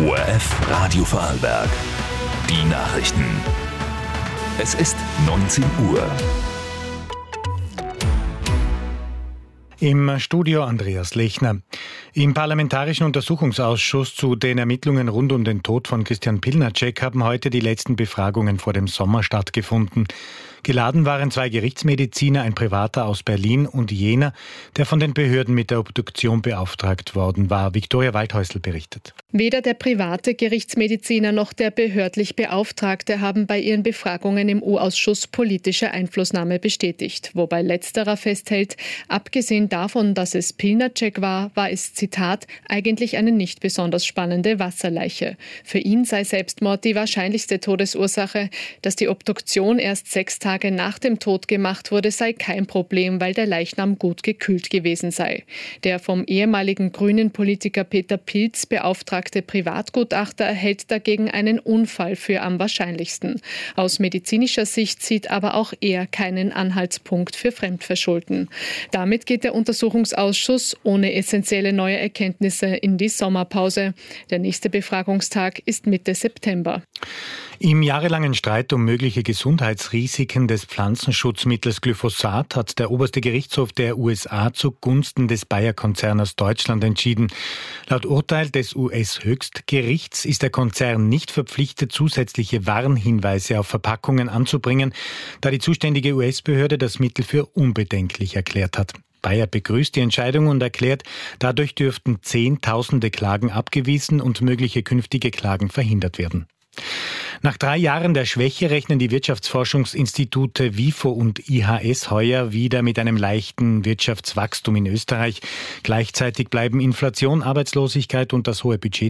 ORF Radio Vorarlberg. Die Nachrichten. Es ist 19 Uhr. Im Studio Andreas Lechner. Im Parlamentarischen Untersuchungsausschuss zu den Ermittlungen rund um den Tod von Christian Pilnacek haben heute die letzten Befragungen vor dem Sommer stattgefunden. Geladen waren 2 Gerichtsmediziner, ein Privater aus Berlin und jener, der von den Behörden mit der Obduktion beauftragt worden war. Viktoria Waldhäusl berichtet. Weder der private Gerichtsmediziner noch der behördlich Beauftragte haben bei ihren Befragungen im U-Ausschuss politische Einflussnahme bestätigt. Wobei letzterer festhält, abgesehen davon, dass es Pilnacek war es, Zitat, eigentlich eine nicht besonders spannende Wasserleiche. Für ihn sei Selbstmord die wahrscheinlichste Todesursache. Dass die Obduktion erst 6 Tage nach dem Tod gemacht wurde, sei kein Problem, weil der Leichnam gut gekühlt gewesen sei. Der vom ehemaligen grünen Politiker Peter Pilz beauftragte Privatgutachter hält dagegen einen Unfall für am wahrscheinlichsten. Aus medizinischer Sicht sieht aber auch er keinen Anhaltspunkt für Fremdverschulden. Damit geht der Untersuchungsausschuss ohne essentielle neue Erkenntnisse in die Sommerpause. Der nächste Befragungstag ist Mitte September. Im jahrelangen Streit um mögliche Gesundheitsrisiken des Pflanzenschutzmittels Glyphosat hat der oberste Gerichtshof der USA zugunsten des Bayer-Konzerns Deutschland entschieden. Laut Urteil des US-Höchstgerichts ist der Konzern nicht verpflichtet, zusätzliche Warnhinweise auf Verpackungen anzubringen, da die zuständige US-Behörde das Mittel für unbedenklich erklärt hat. Bayer begrüßt die Entscheidung und erklärt, dadurch dürften Zehntausende Klagen abgewiesen und mögliche künftige Klagen verhindert werden. Nach 3 Jahren der Schwäche rechnen die Wirtschaftsforschungsinstitute WIFO und IHS heuer wieder mit einem leichten Wirtschaftswachstum in Österreich. Gleichzeitig bleiben Inflation, Arbeitslosigkeit und das hohe Budget